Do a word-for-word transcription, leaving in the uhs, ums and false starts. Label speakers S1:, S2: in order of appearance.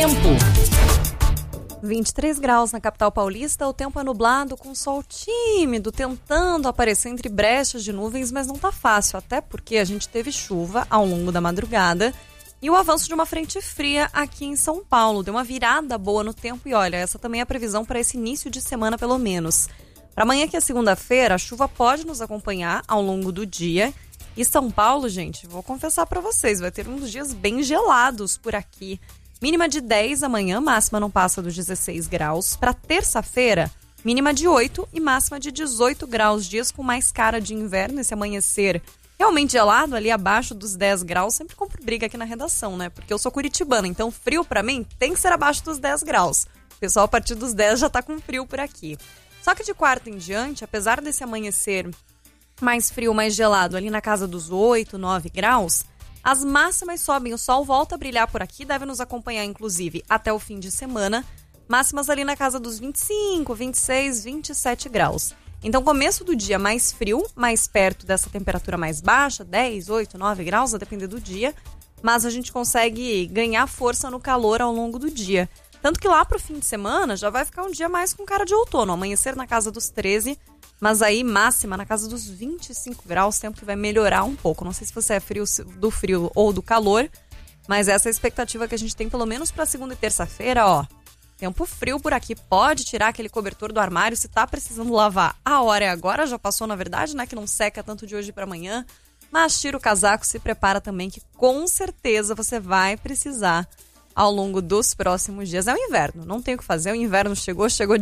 S1: Tempo.
S2: vinte e três graus na capital paulista, o tempo é nublado com sol tímido, tentando aparecer entre brechas de nuvens, mas não tá fácil, até porque a gente teve chuva ao longo da madrugada e o avanço de uma frente fria aqui em São Paulo. Deu uma virada boa no tempo e olha, essa também é a previsão para esse início de semana pelo menos. Para amanhã, que é segunda-feira, a chuva pode nos acompanhar ao longo do dia. E São Paulo, gente, vou confessar para vocês, vai ter uns dias bem gelados por aqui. Mínima de dez amanhã, máxima não passa dos dezesseis graus. Para terça-feira, mínima de oito e máxima de dezoito graus. Dias com mais cara de inverno, esse amanhecer realmente gelado, ali abaixo dos dez graus. Sempre compro briga aqui na redação, né? Porque eu sou curitibana, então frio para mim tem que ser abaixo dos dez graus. O pessoal a partir dos dez já tá com frio por aqui. Só que de quarta em diante, apesar desse amanhecer mais frio, mais gelado, ali na casa dos oito, nove graus, as máximas sobem, o sol volta a brilhar por aqui, deve nos acompanhar inclusive até o fim de semana, máximas ali na casa dos vinte e cinco, vinte e seis, vinte e sete graus. Então começo do dia mais frio, mais perto dessa temperatura mais baixa, dez, oito, nove graus, a depender do dia, mas a gente consegue ganhar força no calor ao longo do dia. Tanto que lá pro fim de semana já vai ficar um dia mais com cara de outono, amanhecer na casa dos treze, mas aí máxima na casa dos vinte e cinco graus, tempo que vai melhorar um pouco. Não sei se você é frio do frio ou do calor, mas essa é a expectativa que a gente tem pelo menos para segunda e terça-feira, ó. Tempo frio por aqui, pode tirar aquele cobertor do armário se tá precisando lavar. A hora é agora, já passou na verdade, né, que não seca tanto de hoje para amanhã, mas tira o casaco, se prepara também que com certeza você vai precisar ao longo dos próximos dias. É o inverno, não tem o que fazer, o inverno chegou, chegou